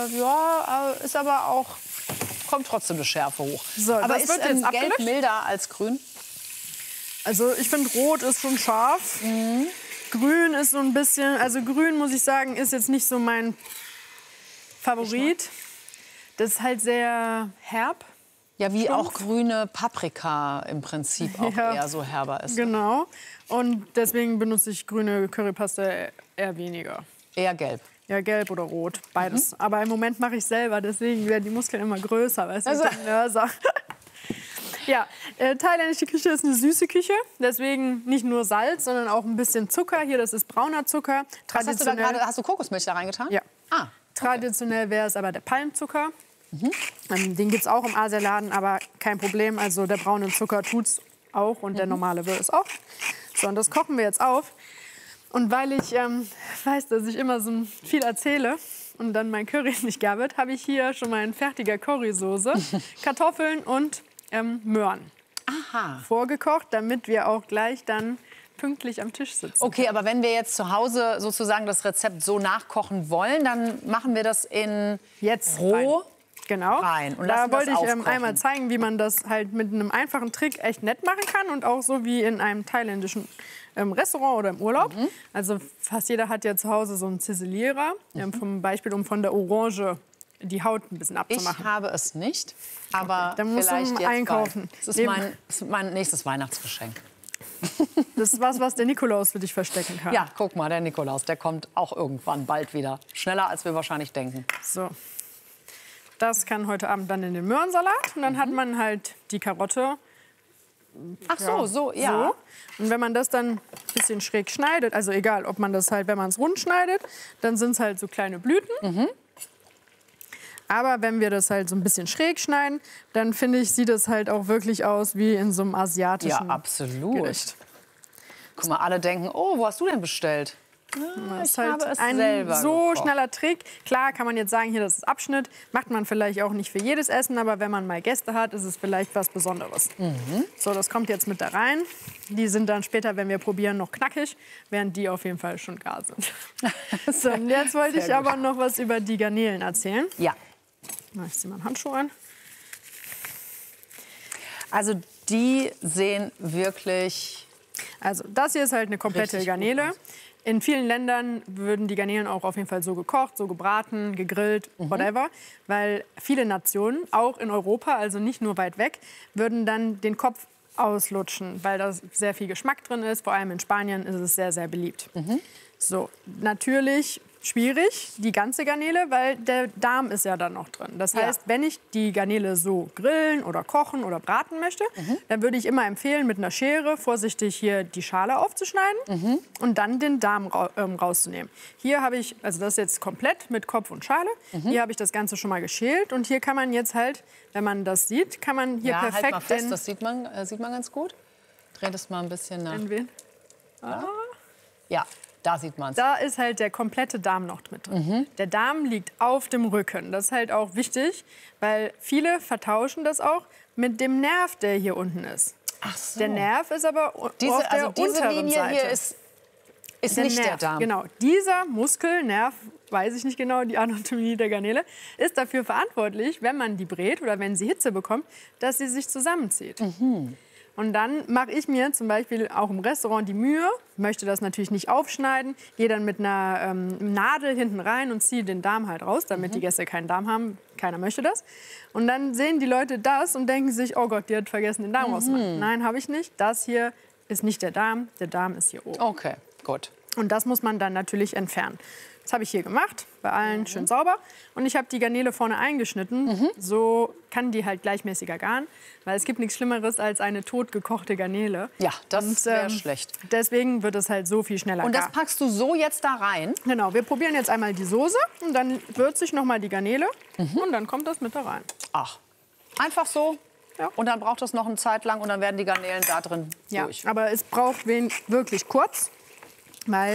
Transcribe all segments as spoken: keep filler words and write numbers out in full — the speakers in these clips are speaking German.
ja, ist aber auch, kommt trotzdem eine Schärfe hoch. So, aber das ist wird jetzt ähm, Gelb abgelöscht? milder als Grün? Also ich finde, Rot ist schon scharf. Mhm. Grün ist so ein bisschen, also Grün, muss ich sagen, ist jetzt nicht so mein Favorit. Das ist halt sehr herb. Ja, wie Stumpf. auch grüne Paprika im Prinzip auch Ja. eher so herber ist. Genau. Und deswegen benutze ich grüne Currypaste eher weniger. Eher gelb. Ja, gelb oder rot, beides. Mhm. Aber im Moment mache ich selber, deswegen werden die Muskeln immer größer, weißt du, Also. mit dem Mörser. Ja, äh, thailändische Küche ist eine süße Küche, deswegen nicht nur Salz, sondern auch ein bisschen Zucker. Hier, das ist brauner Zucker. Was hast du da gerade? Hast du Kokosmilch da reingetan? Ja. Ah, okay. Traditionell wäre es aber der Palmzucker. Mhm. Ähm, den gibt es auch im Asialaden, aber kein Problem. Also der braune Zucker tut es auch und mhm. der normale will es auch. So, und das kochen wir jetzt auf. Und weil ich ähm, weiß, dass ich immer so viel erzähle und dann mein Curry nicht gar wird, habe ich hier schon mal ein fertiger Currysoße, Kartoffeln und ähm, Möhren Aha. vorgekocht, damit wir auch gleich dann pünktlich am Tisch sitzen. Okay, aber wenn wir jetzt zu Hause sozusagen das Rezept so nachkochen wollen, dann machen wir das in Jetzt roh rein. Genau. rein und da lassen wollte das ich ähm, aufkochen. einmal zeigen, wie man das halt mit einem einfachen Trick echt nett machen kann und auch so wie in einem thailändischen ähm, Restaurant oder im Urlaub. Mhm. Also fast jeder hat ja zu Hause so einen Ziselierer, mhm. ähm, vom Beispiel, um von der Orange die Haut ein bisschen abzumachen. Ich habe es nicht, aber okay. Dann musst vielleicht du jetzt einkaufen. bald. Das ist mein, das ist mein nächstes Weihnachtsgeschenk. Das ist was, was der Nikolaus für dich verstecken kann. Ja, guck mal, der Nikolaus, der kommt auch irgendwann bald wieder. Schneller, als wir wahrscheinlich denken. So. Das kann heute Abend dann in den Möhrensalat. Und dann mhm. hat man halt die Karotte. Ach so, ja, so, ja. So. Und wenn man das dann ein bisschen schräg schneidet, also egal, ob man das halt, wenn man es rund schneidet, dann sind es halt so kleine Blüten. Mhm. Aber wenn wir das halt so ein bisschen schräg schneiden, dann finde ich, sieht es halt auch wirklich aus wie in so einem asiatischen Ja, absolut. Gericht. Guck mal, alle denken, oh, wo hast du denn bestellt? Ja, das ist ich halt habe es ein selber so gekocht. schneller Trick. Klar kann man jetzt sagen, hier, das ist Abschnitt. Macht man vielleicht auch nicht für jedes Essen, aber wenn man mal Gäste hat, ist es vielleicht was Besonderes. Mhm. So, das kommt jetzt mit da rein. Die sind dann später, wenn wir probieren, noch knackig, während die auf jeden Fall schon gar sind. So, und jetzt wollte ich aber noch was über die Garnelen erzählen. Ja. Na, ich ziehe mal einen Handschuh an. Also die sehen wirklich... Also das hier ist halt eine komplette Richtig Garnele. gut aus. In vielen Ländern würden die Garnelen auch auf jeden Fall so gekocht, so gebraten, gegrillt, mhm. whatever. Weil viele Nationen, auch in Europa, also nicht nur weit weg, würden dann den Kopf auslutschen, weil da sehr viel Geschmack drin ist. Vor allem in Spanien ist es sehr, sehr beliebt. Mhm. So, natürlich schwierig, die ganze Garnele, weil der Darm ist ja dann noch drin. Das heißt, ja. wenn ich die Garnele so grillen oder kochen oder braten möchte, mhm. dann würde ich immer empfehlen, mit einer Schere vorsichtig hier die Schale aufzuschneiden mhm. und dann den Darm ra ähm, rauszunehmen. Hier habe ich, also das ist jetzt komplett mit Kopf und Schale, mhm. hier habe ich das Ganze schon mal geschält und hier kann man jetzt halt, wenn man das sieht, kann man hier ja, perfekt... Halt mal fest, den, das sieht man, äh, sieht man ganz gut. Dreh das mal ein bisschen nach. wen? Ah. Ja. Da sieht man es. Da ist halt der komplette Darm noch mit drin. Mhm. Der Darm liegt auf dem Rücken. Das ist halt auch wichtig, weil viele vertauschen das auch mit dem Nerv, der hier unten ist. Ach so. Der Nerv ist aber diese, auf der also diese unteren Linie Seite. hier ist, ist der nicht Nerv, der Darm. Genau, dieser Muskel, Nerv, weiß ich nicht genau, die Anatomie der Garnele, ist dafür verantwortlich, wenn man die brät oder wenn sie Hitze bekommt, dass sie sich zusammenzieht. Mhm. Und dann mache ich mir zum Beispiel auch im Restaurant die Mühe, möchte das natürlich nicht aufschneiden, gehe dann mit einer ähm, Nadel hinten rein und ziehe den Darm halt raus, damit mhm. die Gäste keinen Darm haben. Keiner möchte das. Und dann sehen die Leute das und denken sich, oh Gott, die hat vergessen, den Darm mhm. rauszumachen. Nein, habe ich nicht. Das hier ist nicht der Darm, der Darm ist hier oben. Okay, gut. Und das muss man dann natürlich entfernen. Das habe ich hier gemacht, bei allen mhm. schön sauber. Und ich habe die Garnele vorne eingeschnitten. Mhm. So kann die halt gleichmäßiger garen. Weil es gibt nichts Schlimmeres als eine totgekochte Garnele. Ja, das wäre ähm, schlecht. Deswegen wird es halt so viel schneller Und das gar. packst du so jetzt da rein? Genau, wir probieren jetzt einmal die Soße. Und dann würze ich noch mal die Garnele. Mhm. Und dann kommt das mit da rein. Ach, einfach so? Ja. Und dann braucht es noch eine Zeit lang und dann werden die Garnelen da drin ja, durch. aber es braucht wen wirklich kurz. Weil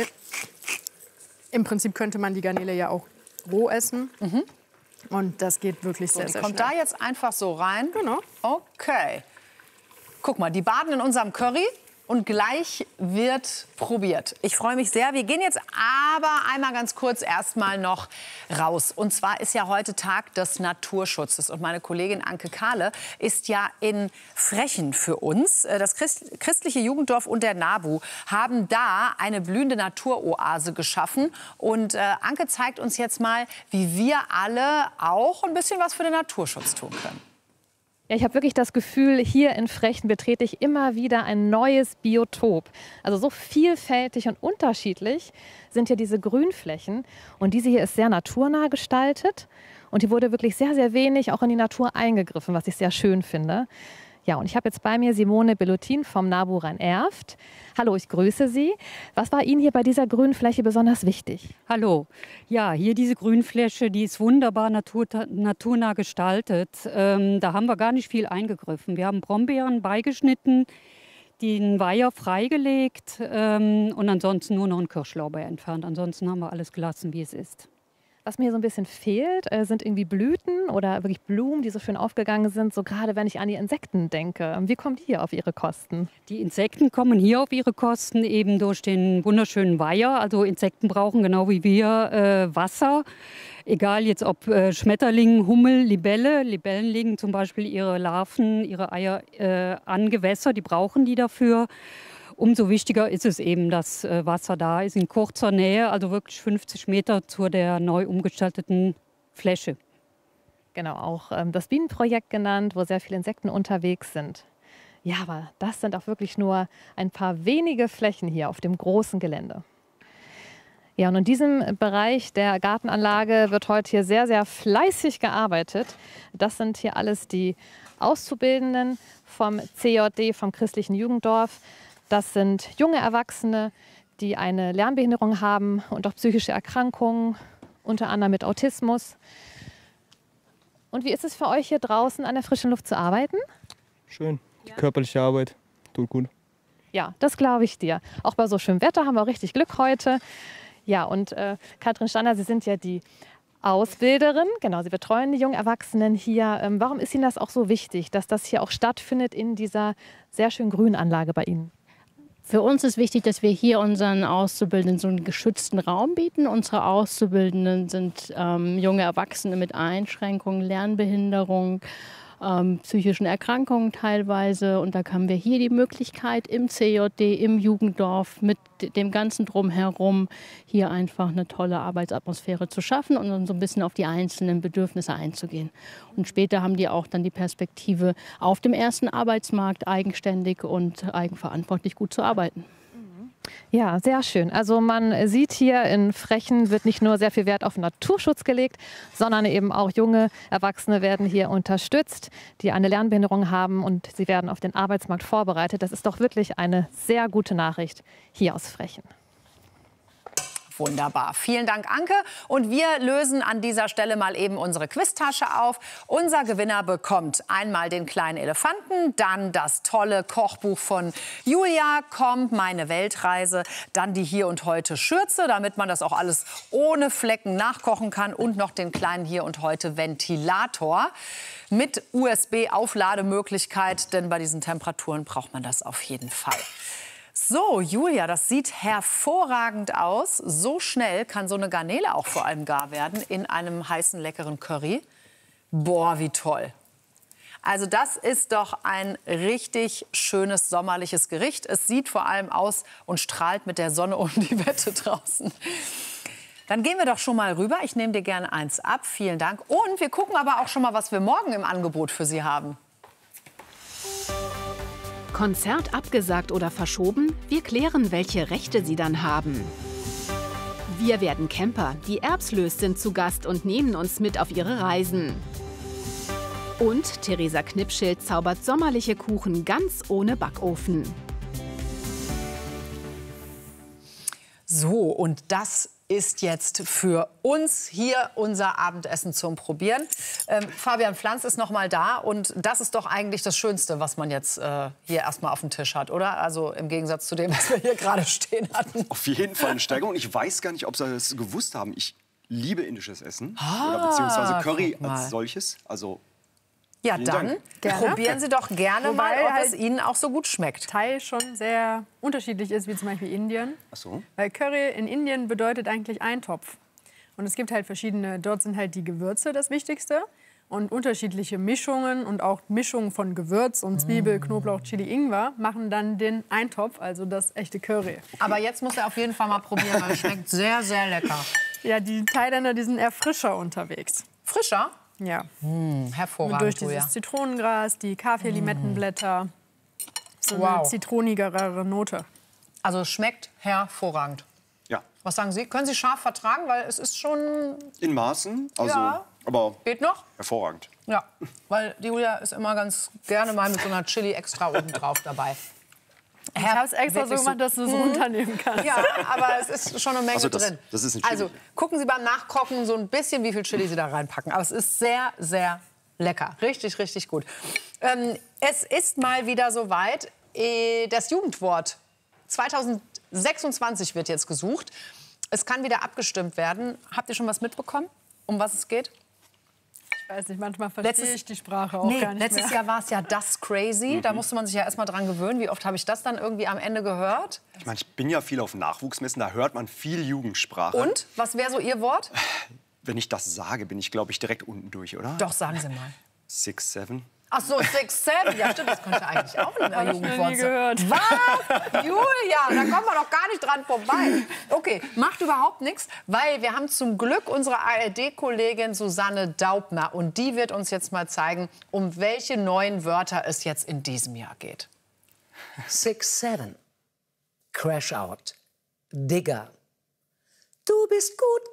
im Prinzip könnte man die Garnele ja auch roh essen. Mhm. Und das geht wirklich so, sehr, die sehr kommt schnell. da jetzt einfach so rein? Genau. Okay. Guck mal, die baden in unserem Curry. und gleich wird probiert. Ich freue mich sehr. Wir gehen jetzt aber einmal ganz kurz erstmal noch raus. Und zwar ist ja heute Tag des Naturschutzes. Und meine Kollegin Anke Kahle ist ja in Frechen für uns. Das Christ- christliche Jugenddorf und der NABU haben da eine blühende Naturoase geschaffen. Und äh, Anke zeigt uns jetzt mal, wie wir alle auch ein bisschen was für den Naturschutz tun können. Ja, ich habe wirklich das Gefühl, hier in Frechen betrete ich immer wieder ein neues Biotop. Also so vielfältig und unterschiedlich sind hier diese Grünflächen. Und diese hier ist sehr naturnah gestaltet. Und hier wurde wirklich sehr, sehr wenig auch in die Natur eingegriffen, was ich sehr schön finde. Ja, und ich habe jetzt bei mir Simone Bellutin vom NABU Rhein-Erft. Hallo, ich grüße Sie. Was war Ihnen hier bei dieser Grünfläche besonders wichtig? Hallo. Ja, hier diese Grünfläche, die ist wunderbar natur, naturnah gestaltet. Ähm, da haben wir gar nicht viel eingegriffen. Wir haben Brombeeren beigeschnitten, den Weiher freigelegt ähm, und ansonsten nur noch einen Kirschlauber entfernt. Ansonsten haben wir alles gelassen, wie es ist. Was mir hier so ein bisschen fehlt, äh, sind irgendwie Blüten oder wirklich Blumen, die so schön aufgegangen sind, so gerade wenn ich an die Insekten denke. Wie kommen die hier auf ihre Kosten? Die Insekten kommen hier auf ihre Kosten eben durch den wunderschönen Weiher. Also Insekten brauchen genau wie wir äh, Wasser. Egal jetzt ob äh, Schmetterling, Hummel, Libelle. Libellen legen zum Beispiel ihre Larven, ihre Eier äh, an Gewässer, die brauchen die dafür. Umso wichtiger ist es eben, dass äh, Wasser da ist, in kurzer Nähe, also wirklich fünfzig Meter zu der neu umgestalteten Fläche. Genau, auch ähm, das Bienenprojekt genannt, wo sehr viele Insekten unterwegs sind. Ja, aber das sind auch wirklich nur ein paar wenige Flächen hier auf dem großen Gelände. Ja, und in diesem Bereich der Gartenanlage wird heute hier sehr, sehr fleißig gearbeitet. Das sind hier alles die Auszubildenden vom C J D, vom christlichen Jugenddorf. Das sind junge Erwachsene, die eine Lernbehinderung haben und auch psychische Erkrankungen, unter anderem mit Autismus. Und wie ist es für euch hier draußen an der frischen Luft zu arbeiten? Schön. Die körperliche Arbeit tut gut. Ja, das glaube ich dir. Auch bei so schönem Wetter haben wir richtig Glück heute. Ja, und äh, Katrin Stander, Sie sind ja die Ausbilderin. Genau, Sie betreuen die jungen Erwachsenen hier. Ähm, warum ist Ihnen das auch so wichtig, dass das hier auch stattfindet in dieser sehr schönen Grünanlage bei Ihnen? Für uns ist wichtig, dass wir hier unseren Auszubildenden so einen geschützten Raum bieten. Unsere Auszubildenden sind ähm, junge Erwachsene mit Einschränkungen, Lernbehinderung, ähm, psychischen Erkrankungen teilweise. Und da haben wir hier die Möglichkeit im C J D, im Jugenddorf, mit dem ganzen Drumherum hier einfach eine tolle Arbeitsatmosphäre zu schaffen und dann so ein bisschen auf die einzelnen Bedürfnisse einzugehen. Und später haben die auch dann die Perspektive, auf dem ersten Arbeitsmarkt eigenständig und eigenverantwortlich gut zu arbeiten. Ja, sehr schön. Also man sieht hier, in Frechen wird nicht nur sehr viel Wert auf Naturschutz gelegt, sondern eben auch junge Erwachsene werden hier unterstützt, die eine Lernbehinderung haben und sie werden auf den Arbeitsmarkt vorbereitet. Das ist doch wirklich eine sehr gute Nachricht hier aus Frechen. Wunderbar. Vielen Dank, Anke. Und wir lösen an dieser Stelle mal eben unsere Quiztasche auf. Unser Gewinner bekommt einmal den kleinen Elefanten, dann das tolle Kochbuch von Julia, kommt meine Weltreise, dann die Hier und Heute Schürze, damit man das auch alles ohne Flecken nachkochen kann und noch den kleinen Hier und Heute Ventilator mit U S B-Auflademöglichkeit, denn bei diesen Temperaturen braucht man das auf jeden Fall. So, Julia, das sieht hervorragend aus. So schnell kann so eine Garnele auch vor allem gar werden in einem heißen, leckeren Curry. Boah, wie toll. Also das ist doch ein richtig schönes sommerliches Gericht. Es sieht vor allem aus und strahlt mit der Sonne um die Wette draußen. Dann gehen wir doch schon mal rüber. Ich nehme dir gerne eins ab. Vielen Dank. Und wir gucken aber auch schon mal, was wir morgen im Angebot für Sie haben. Konzert abgesagt oder verschoben? Wir klären, welche Rechte Sie dann haben. Wir werden Camper. Die Erbslös sind zu Gast und nehmen uns mit auf ihre Reisen. Und Theresa Knipschild zaubert sommerliche Kuchen ganz ohne Backofen. So, und das ist jetzt für uns hier unser Abendessen zum Probieren. Ähm, Fabian Pflanz ist noch mal da und das ist doch eigentlich das Schönste, was man jetzt äh, hier erstmal auf dem Tisch hat, oder? Also im Gegensatz zu dem, was wir hier gerade stehen hatten. Auf jeden Fall eine Steigerung. Ich weiß gar nicht, ob Sie das gewusst haben. Ich liebe indisches Essen Ah, oder beziehungsweise Curry als solches. Also Ja, Vielen dann Dank. gerne. Probieren Sie doch gerne Wobei mal, ob halt es Ihnen auch so gut schmeckt. Thai schon sehr unterschiedlich ist, wie zum Beispiel Indien. Ach so. Weil Curry in Indien bedeutet eigentlich Eintopf. Und es gibt halt verschiedene, dort sind halt die Gewürze das Wichtigste. Und unterschiedliche Mischungen und auch Mischungen von Gewürz und Zwiebel, Knoblauch, Chili, Ingwer machen dann den Eintopf, also das echte Curry. Aber jetzt muss er auf jeden Fall mal probieren, weil es schmeckt sehr, sehr lecker. Ja, die Thailänder, die sind eher frischer unterwegs. Frischer? Ja. Mmh, hervorragend. Und durch dieses Julia. Zitronengras, die Kaffeelimettenblätter, so Wow. eine zitronigere Note. Also es schmeckt hervorragend. Ja, Was sagen Sie? Können Sie scharf vertragen? Weil es ist schon... in Maßen. Also, Ja. aber Geht noch? hervorragend. Ja, weil die Julia ist immer ganz gerne mal mit so einer Chili extra oben drauf dabei. Ich habe es extra so Wirklich gemacht, dass du es runternehmen kannst. Ja, aber es ist schon eine Menge Also das- drin. das ist ein Chili. Also gucken Sie beim Nachkochen so ein bisschen, wie viel Chili Sie da reinpacken. Aber es ist sehr, sehr lecker. Richtig, richtig gut. Ähm, es ist mal wieder soweit. Äh, Das Jugendwort zweitausendsechsundzwanzig wird jetzt gesucht. Es kann wieder abgestimmt werden. Habt ihr schon was mitbekommen, um was es geht? Ich weiß nicht, manchmal verstehe Letztes- ich die Sprache auch Nee, gar nicht letztes mehr. Jahr war es ja das Crazy. Da musste man sich ja erst mal dran gewöhnen. Wie oft habe ich das dann irgendwie am Ende gehört? Ich meine, ich bin ja viel auf Nachwuchsmessen, da hört man viel Jugendsprache. Und? Was wäre so Ihr Wort? Wenn ich das sage, bin ich, glaube ich, direkt unten durch, oder? Doch, sagen Sie mal. Six, seven. Ach so, Six, Seven. Ja, stimmt, das könnte eigentlich auch ein Hab ich noch Jugendwort nie sein. gehört. Was? Julia, da kommen wir doch gar nicht dran vorbei. Okay, macht überhaupt nichts, weil wir haben zum Glück unsere A R D-Kollegin Susanne Daubner. Und die wird uns jetzt mal zeigen, um welche neuen Wörter es jetzt in diesem Jahr geht. Six, seven. Crash out. Digger. Du bist gut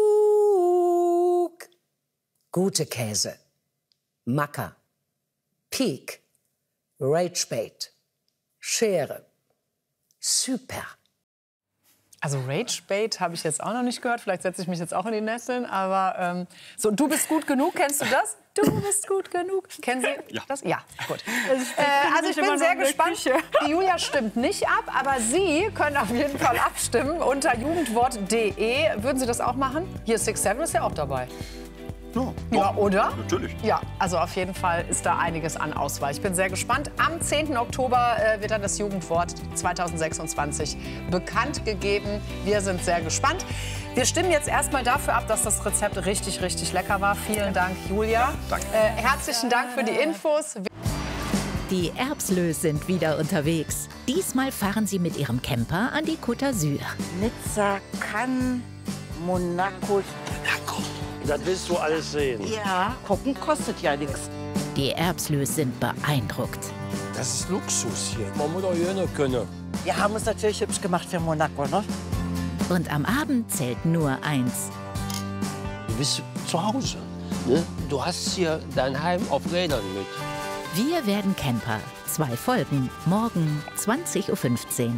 genug. Gute Käse. Macker. Peak. Ragebait. Schere. Super. Also Ragebait habe ich jetzt auch noch nicht gehört. Vielleicht setze ich mich jetzt auch in die Nesseln. Aber ähm, so, du bist gut genug, kennst du das? Du bist gut genug. Kennen Sie Ja. das? Ja, gut. Also Äh, also ich immer bin noch sehr in der gespannt. Küche. Die Julia stimmt nicht ab, aber Sie können auf jeden Fall abstimmen unter jugendwort punkt de. Würden Sie das auch machen? Hier Six Seven ist ja auch dabei. Ja, Ja, doch, oder? Natürlich. Ja, also auf jeden Fall ist da einiges an Auswahl. Ich bin sehr gespannt. Am zehnten Oktober äh, wird dann das Jugendwort zweitausendsechsundzwanzig bekannt gegeben. Wir sind sehr gespannt. Wir stimmen jetzt erstmal dafür ab, dass das Rezept richtig, richtig lecker war. Vielen Dank, Julia. danke. Äh, herzlichen Dank für die Infos. Die Erbslös sind wieder unterwegs. Diesmal fahren sie mit ihrem Camper an die Côte d'Azur. Nizza, Cannes, Monaco. Monaco. Das willst du alles sehen. Ja, gucken kostet ja nichts. Die Erbslös sind beeindruckt. Das ist Luxus hier. Man muss auch hier noch können. Wir haben uns natürlich hübsch gemacht für Monaco, ne? Und am Abend zählt nur eins. Du bist zu Hause. Ne? Du hast hier dein Heim auf Rädern mit. Wir werden Camper. Zwei Folgen. Morgen zwanzig Uhr fünfzehn.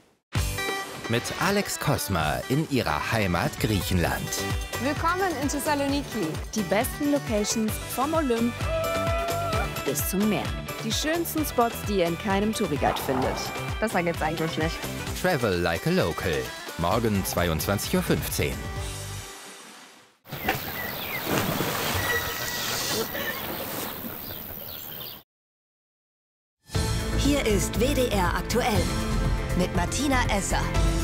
Mit Alex Kosma in ihrer Heimat Griechenland. Willkommen in Thessaloniki. Die besten Locations vom Olymp bis zum Meer. Die schönsten Spots, die ihr in keinem Touriguide findet. Besser geht's eigentlich nicht. Travel like a local. Morgen zweiundzwanzig Uhr fünfzehn. Hier ist W D R aktuell mit Martina Esser.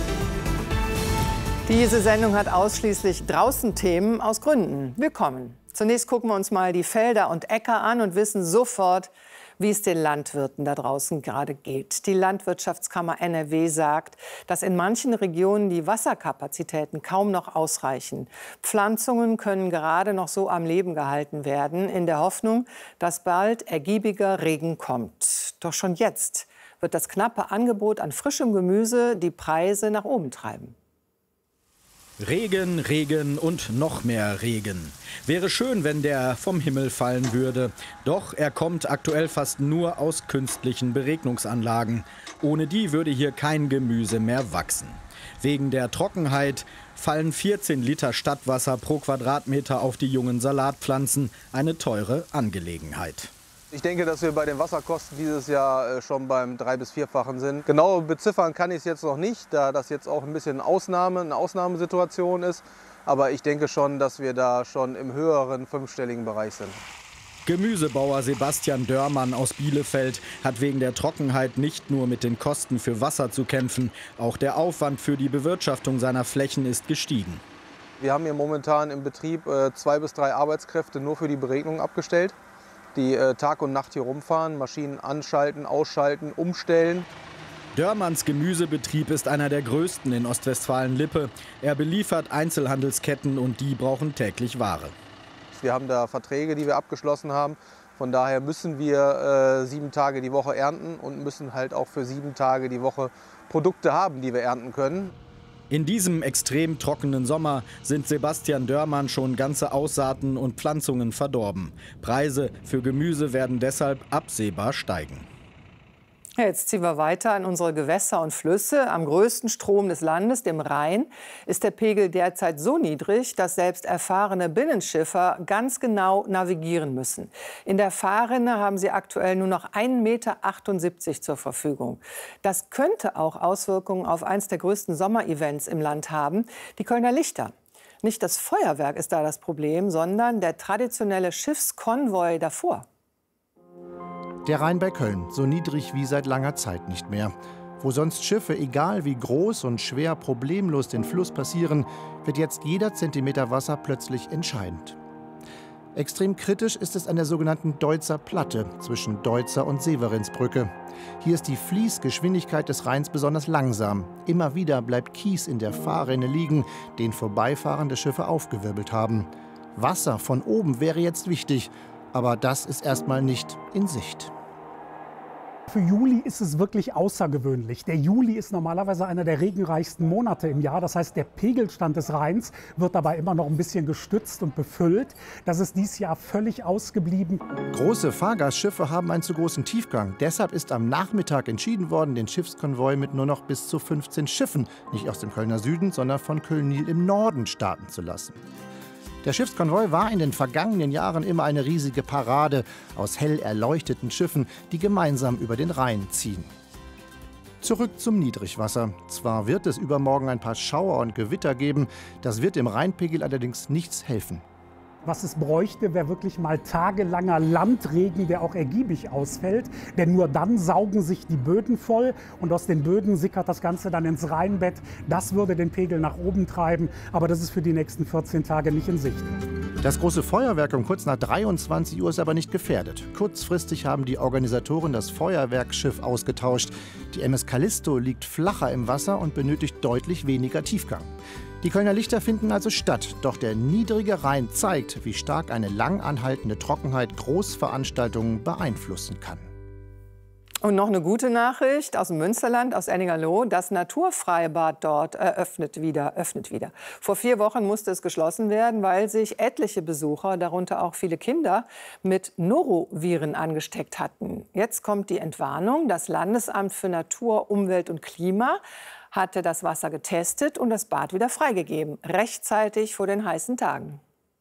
Diese Sendung hat ausschließlich Draußen-Themen aus Gründen. Willkommen. Zunächst gucken wir uns mal die Felder und Äcker an und wissen sofort, wie es den Landwirten da draußen gerade geht. Die Landwirtschaftskammer N R W sagt, dass in manchen Regionen die Wasserkapazitäten kaum noch ausreichen. Pflanzungen können gerade noch so am Leben gehalten werden, in der Hoffnung, dass bald ergiebiger Regen kommt. Doch schon jetzt wird das knappe Angebot an frischem Gemüse die Preise nach oben treiben. Regen, Regen und noch mehr Regen. Wäre schön, wenn der vom Himmel fallen würde. Doch er kommt aktuell fast nur aus künstlichen Beregnungsanlagen. Ohne die würde hier kein Gemüse mehr wachsen. Wegen der Trockenheit fallen vierzehn Liter Stadtwasser pro Quadratmeter auf die jungen Salatpflanzen. Eine teure Angelegenheit. Ich denke, dass wir bei den Wasserkosten dieses Jahr schon beim drei- bis vierfachen sind. Genau beziffern kann ich es jetzt noch nicht, da das jetzt auch ein bisschen Ausnahme, eine Ausnahmesituation ist. Aber ich denke schon, dass wir da schon im höheren fünfstelligen Bereich sind. Gemüsebauer Sebastian Dörmann aus Bielefeld hat wegen der Trockenheit nicht nur mit den Kosten für Wasser zu kämpfen, auch der Aufwand für die Bewirtschaftung seiner Flächen ist gestiegen. Wir haben hier momentan im Betrieb äh, zwei bis drei Arbeitskräfte nur für die Beregnung abgestellt, die äh, Tag und Nacht hier rumfahren, Maschinen anschalten, ausschalten, umstellen. Dörmanns Gemüsebetrieb ist einer der größten in Ostwestfalen-Lippe. Er beliefert Einzelhandelsketten und die brauchen täglich Ware. Wir haben da Verträge, die wir abgeschlossen haben. Von daher müssen wir äh, sieben Tage die Woche ernten und müssen halt auch für sieben Tage die Woche Produkte haben, die wir ernten können. In diesem extrem trockenen Sommer sind Sebastian Dörmann schon ganze Aussaaten und Pflanzungen verdorben. Preise für Gemüse werden deshalb absehbar steigen. Jetzt ziehen wir weiter in unsere Gewässer und Flüsse. Am größten Strom des Landes, dem Rhein, ist der Pegel derzeit so niedrig, dass selbst erfahrene Binnenschiffer ganz genau navigieren müssen. In der Fahrrinne haben sie aktuell nur noch ein Meter achtundsiebzig zur Verfügung. Das könnte auch Auswirkungen auf eines der größten Sommerevents im Land haben, die Kölner Lichter. Nicht das Feuerwerk ist da das Problem, sondern der traditionelle Schiffskonvoi davor. Der Rhein bei Köln, so niedrig wie seit langer Zeit nicht mehr. Wo sonst Schiffe, egal wie groß und schwer, problemlos den Fluss passieren, wird jetzt jeder Zentimeter Wasser plötzlich entscheidend. Extrem kritisch ist es an der sogenannten Deutzer Platte zwischen Deutzer und Severinsbrücke. Hier ist die Fließgeschwindigkeit des Rheins besonders langsam. Immer wieder bleibt Kies in der Fahrrinne liegen, den vorbeifahrende Schiffe aufgewirbelt haben. Wasser von oben wäre jetzt wichtig, aber das ist erstmal nicht in Sicht. Für Juli ist es wirklich außergewöhnlich. Der Juli ist normalerweise einer der regenreichsten Monate im Jahr. Das heißt, der Pegelstand des Rheins wird dabei immer noch ein bisschen gestützt und befüllt. Das ist dieses Jahr völlig ausgeblieben. Große Fahrgastschiffe haben einen zu großen Tiefgang. Deshalb ist am Nachmittag entschieden worden, den Schiffskonvoi mit nur noch bis zu fünfzehn Schiffen, nicht aus dem Kölner Süden, sondern von Köln-Nil im Norden starten zu lassen. Der Schiffskonvoi war in den vergangenen Jahren immer eine riesige Parade aus hell erleuchteten Schiffen, die gemeinsam über den Rhein ziehen. Zurück zum Niedrigwasser. Zwar wird es übermorgen ein paar Schauer und Gewitter geben, das wird dem Rheinpegel allerdings nichts helfen. Was es bräuchte, wäre wirklich mal tagelanger Landregen, der auch ergiebig ausfällt. Denn nur dann saugen sich die Böden voll und aus den Böden sickert das Ganze dann ins Rheinbett. Das würde den Pegel nach oben treiben, aber das ist für die nächsten vierzehn Tage nicht in Sicht. Das große Feuerwerk um kurz nach dreiundzwanzig Uhr ist aber nicht gefährdet. Kurzfristig haben die Organisatoren das Feuerwerksschiff ausgetauscht. Die M S Callisto liegt flacher im Wasser und benötigt deutlich weniger Tiefgang. Die Kölner Lichter finden also statt, doch der niedrige Rhein zeigt, wie stark eine lang anhaltende Trockenheit Großveranstaltungen beeinflussen kann. Und noch eine gute Nachricht aus dem Münsterland, aus Enningerloh. Das Naturfreibad dort eröffnet wieder, öffnet wieder. Vor vier Wochen musste es geschlossen werden, weil sich etliche Besucher, darunter auch viele Kinder, mit Noroviren angesteckt hatten. Jetzt kommt die Entwarnung. Das Landesamt für Natur, Umwelt und Klima hatte das Wasser getestet und das Bad wieder freigegeben, rechtzeitig vor den heißen Tagen.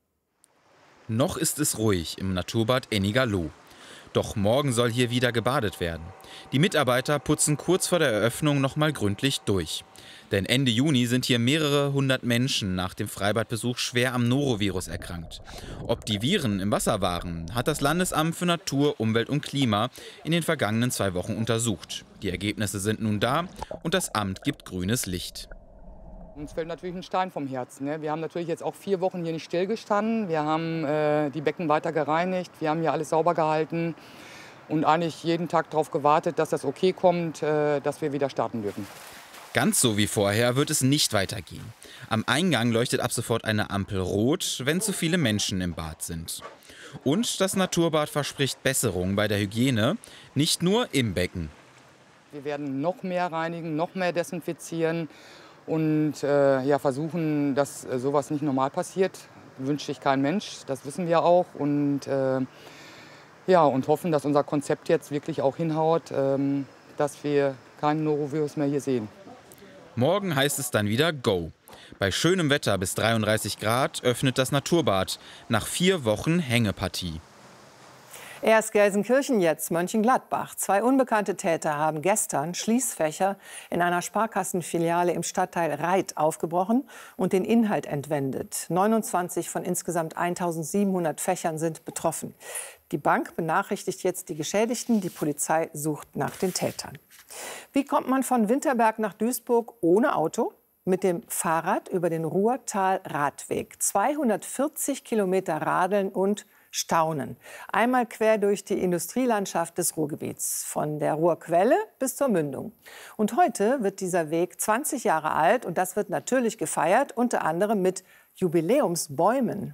Noch ist es ruhig im Naturbad Enningerloh. Doch morgen soll hier wieder gebadet werden. Die Mitarbeiter putzen kurz vor der Eröffnung noch mal gründlich durch. Denn Ende Juni sind hier mehrere hundert Menschen nach dem Freibadbesuch schwer am Norovirus erkrankt. Ob die Viren im Wasser waren, hat das Landesamt für Natur, Umwelt und Klima in den vergangenen zwei Wochen untersucht. Die Ergebnisse sind nun da und das Amt gibt grünes Licht. Uns fällt natürlich ein Stein vom Herzen. Ne? Wir haben natürlich jetzt auch vier Wochen hier nicht stillgestanden. Wir haben äh, die Becken weiter gereinigt, wir haben hier alles sauber gehalten und eigentlich jeden Tag darauf gewartet, dass das okay kommt, äh, dass wir wieder starten dürfen. Ganz so wie vorher wird es nicht weitergehen. Am Eingang leuchtet ab sofort eine Ampel rot, wenn zu viele Menschen im Bad sind. Und das Naturbad verspricht Besserung bei der Hygiene, nicht nur im Becken. Wir werden noch mehr reinigen, noch mehr desinfizieren und äh, ja, versuchen, dass äh, sowas nicht normal passiert. Wünscht sich kein Mensch, das wissen wir auch. Und, äh, ja, und hoffen, dass unser Konzept jetzt wirklich auch hinhaut, äh, dass wir keinen Norovirus mehr hier sehen. Morgen heißt es dann wieder Go. Bei schönem Wetter bis dreiunddreißig Grad öffnet das Naturbad nach vier Wochen Hängepartie. Erst Gelsenkirchen, jetzt Mönchengladbach. Zwei unbekannte Täter haben gestern Schließfächer in einer Sparkassenfiliale im Stadtteil Reit aufgebrochen und den Inhalt entwendet. neunundzwanzig von insgesamt eintausendsiebenhundert Fächern sind betroffen. Die Bank benachrichtigt jetzt die Geschädigten. Die Polizei sucht nach den Tätern. Wie kommt man von Winterberg nach Duisburg ohne Auto? Mit dem Fahrrad über den Ruhrtal-Radweg. zweihundertvierzig Kilometer radeln und staunen. Einmal quer durch die Industrielandschaft des Ruhrgebiets. Von der Ruhrquelle bis zur Mündung. Und heute wird dieser Weg zwanzig Jahre alt. Und das wird natürlich gefeiert, unter anderem mit Jubiläumsbäumen.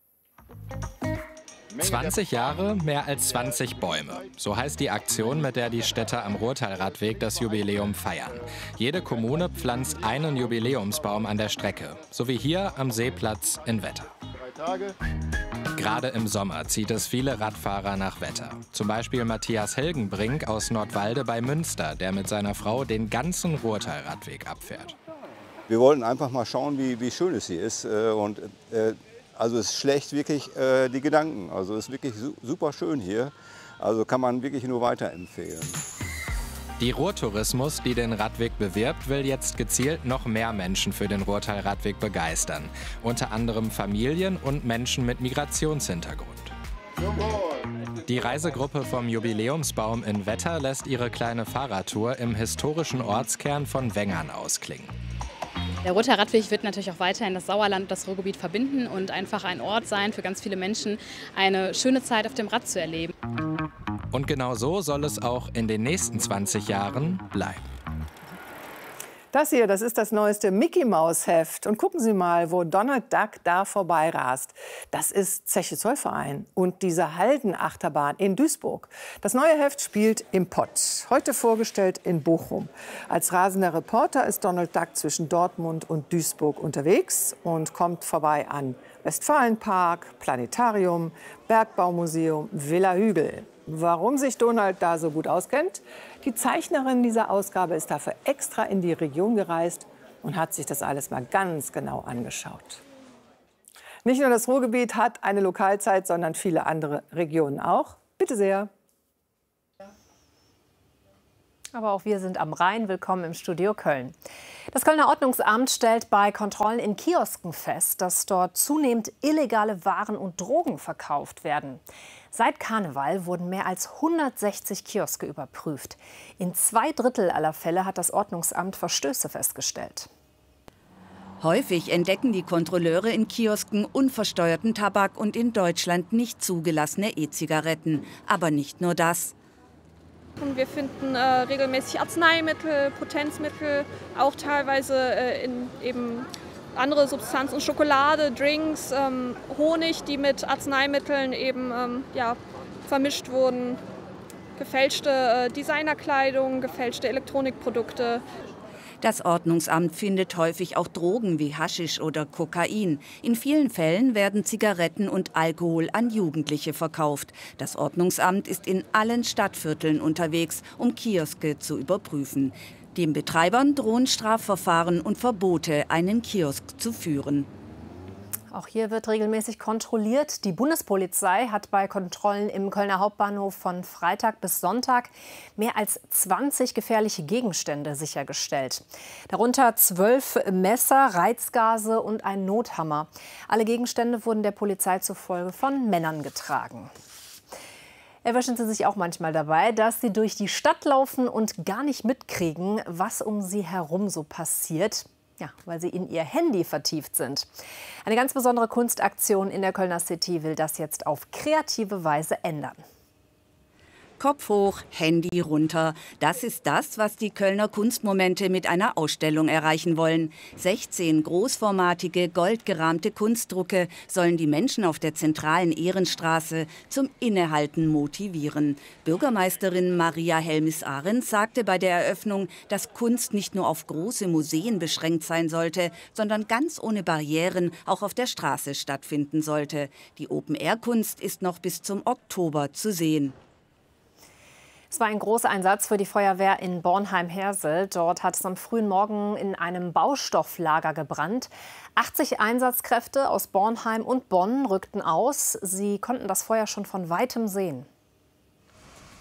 zwanzig Jahre, mehr als zwanzig Bäume. So heißt die Aktion, mit der die Städter am Ruhrtal-Radweg das Jubiläum feiern. Jede Kommune pflanzt einen Jubiläumsbaum an der Strecke. So wie hier am Seeplatz in Wetter. Gerade im Sommer zieht es viele Radfahrer nach Wetter. Zum Beispiel Matthias Helgenbrink aus Nordwalde bei Münster, der mit seiner Frau den ganzen Ruhrtal-Radweg abfährt. Wir wollten einfach mal schauen, wie, wie schön es hier ist. Und, äh, also es schlägt wirklich äh, die Gedanken. Also es ist wirklich su super schön hier. Also kann man wirklich nur weiterempfehlen. Die Ruhrtourismus, die den Radweg bewirbt, will jetzt gezielt noch mehr Menschen für den Ruhrtal-Radweg begeistern. Unter anderem Familien und Menschen mit Migrationshintergrund. Die Reisegruppe vom Jubiläumsbaum in Wetter lässt ihre kleine Fahrradtour im historischen Ortskern von Wengern ausklingen. Der Ruhrtal-Radweg wird natürlich auch weiterhin das Sauerland und das Ruhrgebiet verbinden und einfach ein Ort sein für ganz viele Menschen, eine schöne Zeit auf dem Rad zu erleben. Und genau so soll es auch in den nächsten zwanzig Jahren bleiben. Das hier, das ist das neueste Mickey-Maus-Heft. Und gucken Sie mal, wo Donald Duck da vorbeirast. Das ist Zeche Zollverein und diese Halden-Achterbahn in Duisburg. Das neue Heft spielt im Pott. Heute vorgestellt in Bochum. Als rasender Reporter ist Donald Duck zwischen Dortmund und Duisburg unterwegs und kommt vorbei an Westfalenpark, Planetarium, Bergbaumuseum, Villa Hügel. Warum sich Donald da so gut auskennt? Die Zeichnerin dieser Ausgabe ist dafür extra in die Region gereist und hat sich das alles mal ganz genau angeschaut. Nicht nur das Ruhrgebiet hat eine Lokalzeit, sondern viele andere Regionen auch. Bitte sehr. Aber auch wir sind am Rhein. Willkommen im Studio Köln. Das Kölner Ordnungsamt stellt bei Kontrollen in Kiosken fest, dass dort zunehmend illegale Waren und Drogen verkauft werden. Seit Karneval wurden mehr als hundertsechzig Kioske überprüft. In zwei Drittel aller Fälle hat das Ordnungsamt Verstöße festgestellt. Häufig entdecken die Kontrolleure in Kiosken unversteuerten Tabak und in Deutschland nicht zugelassene E-Zigaretten. Aber nicht nur das. Und wir finden äh, regelmäßig Arzneimittel, Potenzmittel, auch teilweise äh, in eben andere Substanzen, Schokolade, Drinks, ähm, Honig, die mit Arzneimitteln eben ähm, ja, vermischt wurden, gefälschte äh, Designerkleidung, gefälschte Elektronikprodukte. Das Ordnungsamt findet häufig auch Drogen wie Haschisch oder Kokain. In vielen Fällen werden Zigaretten und Alkohol an Jugendliche verkauft. Das Ordnungsamt ist in allen Stadtvierteln unterwegs, um Kioske zu überprüfen. Den Betreibern drohen Strafverfahren und Verbote, einen Kiosk zu führen. Auch hier wird regelmäßig kontrolliert. Die Bundespolizei hat bei Kontrollen im Kölner Hauptbahnhof von Freitag bis Sonntag mehr als zwanzig gefährliche Gegenstände sichergestellt. Darunter zwölf Messer, Reizgase und ein Nothammer. Alle Gegenstände wurden der Polizei zufolge von Männern getragen. Erwischen Sie sich auch manchmal dabei, dass Sie durch die Stadt laufen und gar nicht mitkriegen, was um Sie herum so passiert? Ja, weil Sie in Ihr Handy vertieft sind. Eine ganz besondere Kunstaktion in der Kölner City will das jetzt auf kreative Weise ändern. Kopf hoch, Handy runter. Das ist das, was die Kölner Kunstmomente mit einer Ausstellung erreichen wollen. sechzehn großformatige, goldgerahmte Kunstdrucke sollen die Menschen auf der zentralen Ehrenstraße zum Innehalten motivieren. Bürgermeisterin Maria Helmis-Ahrens sagte bei der Eröffnung, dass Kunst nicht nur auf große Museen beschränkt sein sollte, sondern ganz ohne Barrieren auch auf der Straße stattfinden sollte. Die Open-Air-Kunst ist noch bis zum Oktober zu sehen. Es war ein großer Einsatz für die Feuerwehr in Bornheim-Hersel. Dort hat es am frühen Morgen in einem Baustofflager gebrannt. achtzig Einsatzkräfte aus Bornheim und Bonn rückten aus. Sie konnten das Feuer schon von weitem sehen.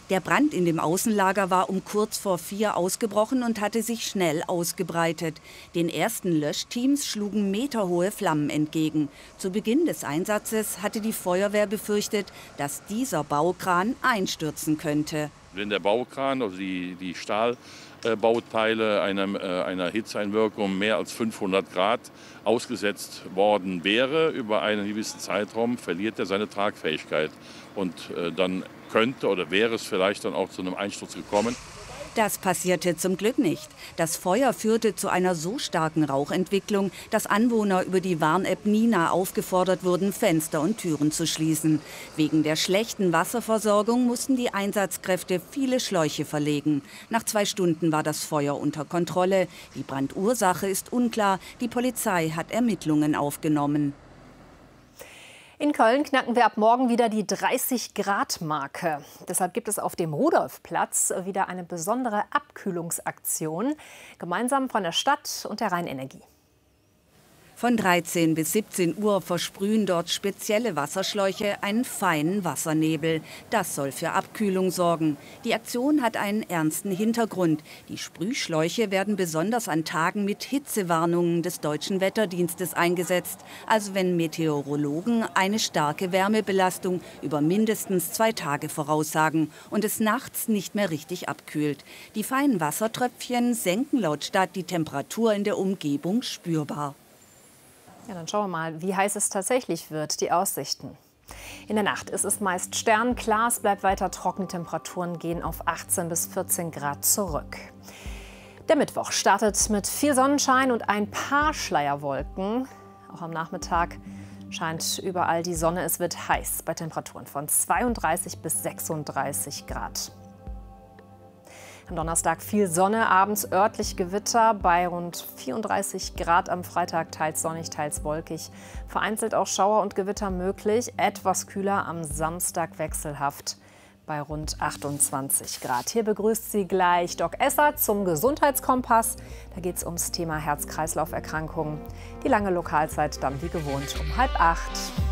Der Brand in dem Außenlager war um kurz vor vier ausgebrochen und hatte sich schnell ausgebreitet. Den ersten Löschteams schlugen meterhohe Flammen entgegen. Zu Beginn des Einsatzes hatte die Feuerwehr befürchtet, dass dieser Baukran einstürzen könnte. Wenn der Baukran, also die, die Stahlbauteile einer, einer Hitzeeinwirkung mehr als fünfhundert Grad ausgesetzt worden wäre, über einen gewissen Zeitraum verliert er seine Tragfähigkeit. Und äh, dann könnte oder wäre es vielleicht dann auch zu einem Einsturz gekommen. Das passierte zum Glück nicht. Das Feuer führte zu einer so starken Rauchentwicklung, dass Anwohner über die Warn-App Nina aufgefordert wurden, Fenster und Türen zu schließen. Wegen der schlechten Wasserversorgung mussten die Einsatzkräfte viele Schläuche verlegen. Nach zwei Stunden war das Feuer unter Kontrolle. Die Brandursache ist unklar. Die Polizei hat Ermittlungen aufgenommen. In Köln knacken wir ab morgen wieder die dreißig Grad Marke. Deshalb gibt es auf dem Rudolfplatz wieder eine besondere Abkühlungsaktion, gemeinsam von der Stadt und der Rheinenergie. Von dreizehn bis siebzehn Uhr versprühen dort spezielle Wasserschläuche einen feinen Wassernebel. Das soll für Abkühlung sorgen. Die Aktion hat einen ernsten Hintergrund. Die Sprühschläuche werden besonders an Tagen mit Hitzewarnungen des Deutschen Wetterdienstes eingesetzt. Also wenn Meteorologen eine starke Wärmebelastung über mindestens zwei Tage voraussagen und es nachts nicht mehr richtig abkühlt. Die feinen Wassertröpfchen senken laut Stadt die Temperatur in der Umgebung spürbar. Ja, dann schauen wir mal, wie heiß es tatsächlich wird, die Aussichten. In der Nacht ist es meist sternklar, es bleibt weiter trocken, Temperaturen gehen auf achtzehn bis vierzehn Grad zurück. Der Mittwoch startet mit viel Sonnenschein und ein paar Schleierwolken. Auch am Nachmittag scheint überall die Sonne, es wird heiß bei Temperaturen von zweiunddreißig bis sechsunddreißig Grad. Am Donnerstag viel Sonne, abends örtlich Gewitter bei rund vierunddreißig Grad am Freitag, teils sonnig, teils wolkig. Vereinzelt auch Schauer und Gewitter möglich, etwas kühler am Samstag wechselhaft bei rund achtundzwanzig Grad. Hier begrüßt Sie gleich Doc Esser zum Gesundheitskompass. Da geht es ums Thema Herz-Kreislauf-Erkrankungen. Die lange Lokalzeit dann wie gewohnt um halb acht.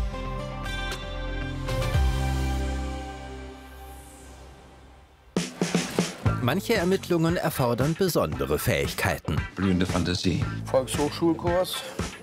Manche Ermittlungen erfordern besondere Fähigkeiten. Blühende Fantasie. Volkshochschulkurs.